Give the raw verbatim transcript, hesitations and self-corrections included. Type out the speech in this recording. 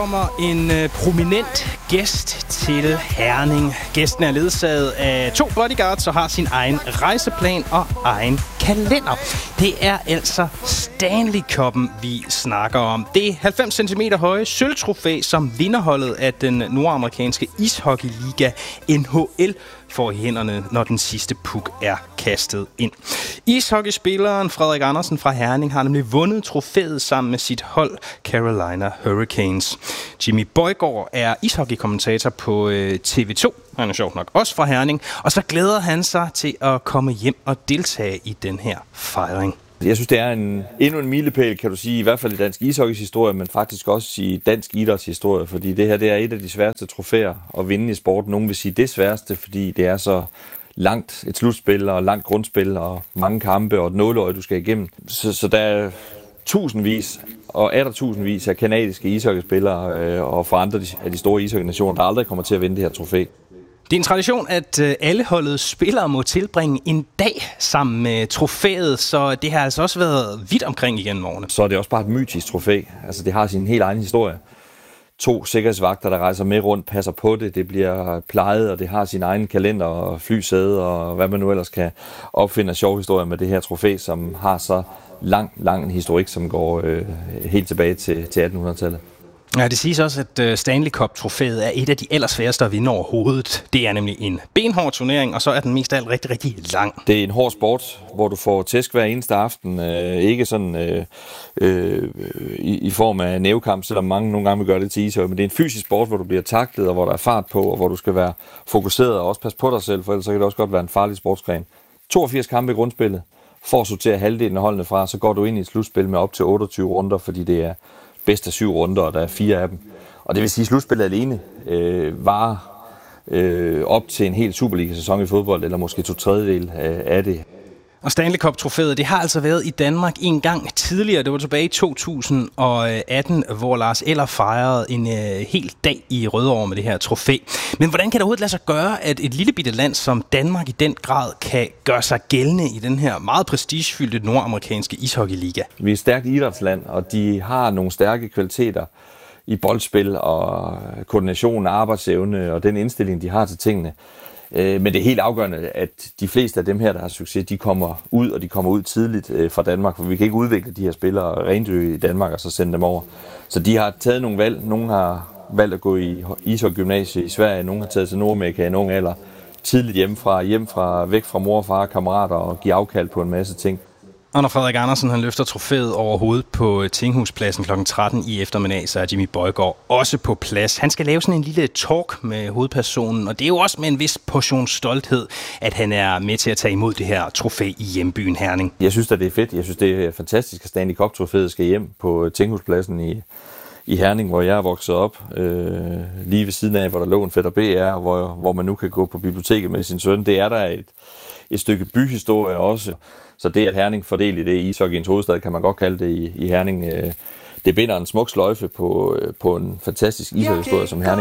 kommer en øh, prominent gæst til Herning. Gæsten er ledsaget af to bodyguards og har sin egen rejseplan og egen kalender. Det er altså Stanley Cup'en, vi snakker om. Det halvfems centimeter høje sølvtrofæ, som vinderholdet af den nordamerikanske ishockeyliga N H L får i hænderne, når den sidste puk er kastet ind. Ishockeyspilleren Frederik Andersen fra Herning har nemlig vundet trofæet sammen med sit hold Carolina Hurricanes. Jimmy Bøjgaard er ishockeykommentator på T V to. Han er sjovt nok også fra Herning. Og så glæder han sig til at komme hjem og deltage i den her fejring. Jeg synes, det er en, endnu en milepæl, kan du sige, i hvert fald i dansk ishockeys historie, men faktisk også i dansk idræts historie, fordi det her det er et af de sværeste trofæer at vinde i sporten. Nogen vil sige det sværeste, fordi det er så langt et slutspil og langt grundspil og mange kampe og et nåleøje, du skal igennem. Så, så der er tusindvis og atter tusindvis af kanadiske ishockeyspillere øh, og fra andre af de store ishockeynationer, der aldrig kommer til at vinde det her trofæ. Det er en tradition, at alle holdets spillere må tilbringe en dag sammen med trofæet, så det har altså også været vidt omkring igennem årene. Så er det også bare et mytisk trofæ. Altså, det har sin helt egen historie. To sikkerhedsvagter, der rejser med rundt, passer på det. Det bliver plejet, og det har sin egen kalender og flysæde, og hvad man nu ellers kan opfinde af sjove historier med det her trofæ, som har så lang, lang en historik, som går øh, helt tilbage til, til attenhundredetallet. Ja, det siges også, at Stanley Cup-trofæet er et af de allersværeste at vinde overhovedet. Det er nemlig en benhård turnering, og så er den mest af alt rigtig, rigtig lang. Det er en hård sport, hvor du får tæsk hver eneste aften. Øh, ikke sådan øh, øh, i, i form af nævekamp, selvom mange nogle gange vil gøre det til ishockey, men det er en fysisk sport, hvor du bliver taklet, og hvor der er fart på, og hvor du skal være fokuseret og også passe på dig selv, for ellers så kan det også godt være en farlig sportsgren. toogfirs kampe i grundspillet. For at sortere halvdelen af holdene fra, så går du ind i et slutspil med op til otteogtyve runder, fordi det er bedst af syv runder, og der er fire af dem. Og det vil sige, at slutspillet alene øh, var øh, op til en hel Superliga-sæson i fodbold, eller måske to tredjedel af det. Og Stanley Cup-trofæet, det har altså været i Danmark en gang tidligere. Det var tilbage i to tusind og atten, hvor Lars Eller fejrede en øh, hel dag i Rødovre med det her trofæ. Men hvordan kan det overhovedet lade sig gøre, at et lille bitte land som Danmark i den grad kan gøre sig gældende i den her meget prestigefyldte nordamerikanske ishockeyliga? Vi er et stærkt idrætsland, og de har nogle stærke kvaliteter i boldspil og koordination, arbejdsevne og den indstilling, de har til tingene. Men det er helt afgørende, at de fleste af dem her, der har succes, de kommer ud, og de kommer ud tidligt fra Danmark, for vi kan ikke udvikle de her spillere rendyrket i Danmark og så sende dem over. Så de har taget nogle valg. Nogle har valgt at gå i ishockeygymnasie i Sverige, nogle har taget til Nordamerika i en ung alder, tidligt hjemmefra, hjem fra, væk fra mor og far og kammerater og give afkald på en masse ting. Og når Frederik Andersen han løfter trofæet over hovedet på Tinghus-pladsen klokken tretten i eftermiddag, så er Jimmy Bøjgaard også på plads. Han skal lave sådan en lille talk med hovedpersonen, og det er jo også med en vis portion stolthed, at han er med til at tage imod det her trofæ i hjembyen Herning. Jeg synes, at det er fedt. Jeg synes, det er fantastisk, at Stanley Cup-trofæet skal hjem på Tinghus-pladsen i, i Herning, hvor jeg er vokset op. Øh, lige ved siden af, hvor der lå en fætter B R, hvor, hvor man nu kan gå på biblioteket med sin søn. Det er der et, et stykke byhistorie også. Så det, at Herning fordelt i det ishockeyens hovedstad, kan man godt kalde det i, i Herning. Det binder en smuk sløjfe på, på en fantastisk ishockeyhistorie som Herning.